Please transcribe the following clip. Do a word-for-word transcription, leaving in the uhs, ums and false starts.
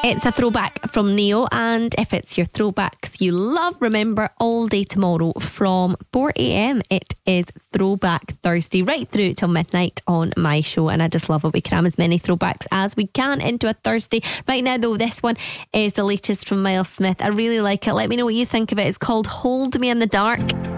It's a throwback from Neo, and if it's your throwbacks you love, remember all day tomorrow from four a.m. it is Throwback Thursday right through till midnight on my show, and I just love it. We cram as many throwbacks as we can into a Thursday. Right now though, this one is the latest from Miles Smith. I really like it. Let me know what you think of it. It's called Hold Me in the Dark.